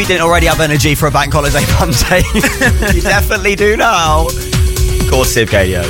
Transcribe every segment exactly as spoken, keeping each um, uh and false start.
you didn't already have energy for a bank holiday Monday, you definitely do now. Courtesy of Gadio.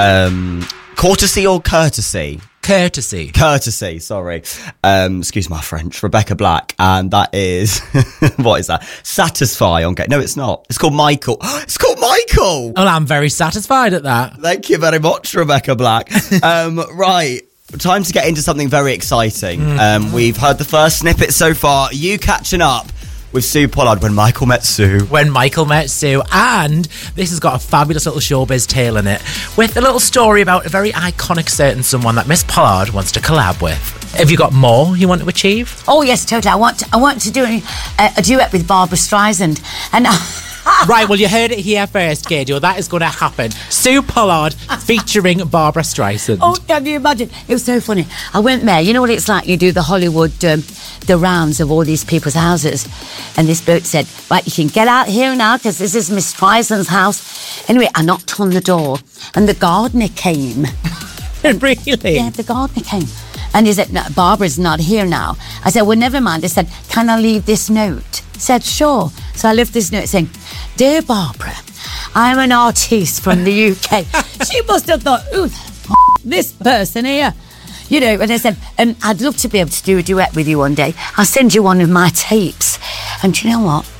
Um, courtesy or courtesy? Courtesy. Courtesy, sorry. Um, excuse my French. Rebecca Black. And that is, what is that? Satisfy on Gate. No, it's not. It's called Michael. It's called Michael. Well, I'm very satisfied at that. Thank you very much, Rebecca Black. um, right. Time to get into something very exciting. Mm. Um, we've heard the first snippet so far. Are you catching up with Sue Pollard when Michael met Sue? When Michael met Sue. And this has got a fabulous little showbiz tale in it, with a little story about a very iconic certain someone that Miss Pollard wants to collab with. Have you got more you want to achieve? Oh, yes, totally. I want to, I want to do a, a duet with Barbara Streisand. And... Right, well, you heard it here first, Gadio. That is going to happen. Sue Pollard featuring Barbara Streisand. Oh, can you imagine? It was so funny. I went there. You know what it's like? You do the Hollywood, um, the rounds of all these people's houses. And this bloke said, right, you can get out here now because this is Miss Streisand's house. Anyway, I knocked on the door and the gardener came. Really? Yeah, the gardener came. And he said, no, Barbara's not here now. I said, well, never mind. I said, can I leave this note? He said, sure. So I left this note saying, Dear Barbara, I'm an artiste from the U K. She must have thought, who the f- this person here? You know, and I said, um, I'd love to be able to do a duet with you one day. I'll send you one of my tapes. And do you know what?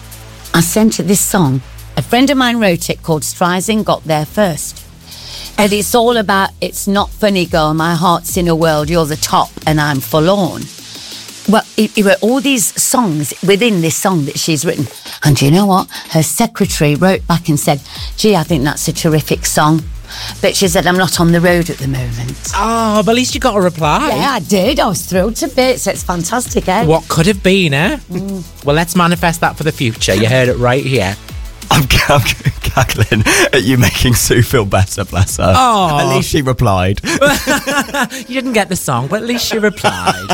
I sent her this song. A friend of mine wrote it called Streisand Got There First. And it's all about, it's not funny, girl, my heart's in a world, you're the top and I'm forlorn. Well, it, it were all these songs within this song that she's written. And you know what? Her secretary wrote back and said, gee, I think that's a terrific song. But she said, I'm not on the road at the moment. Oh, but at least you got a reply. Yeah, I did. I was thrilled to bits. It's fantastic, eh? What could have been, eh? Mm. Well, let's manifest that for the future. You heard it right here. I'm, I'm cackling at you making Sue feel better, bless her. Oh. At least she replied. You didn't get the song, but at least she replied.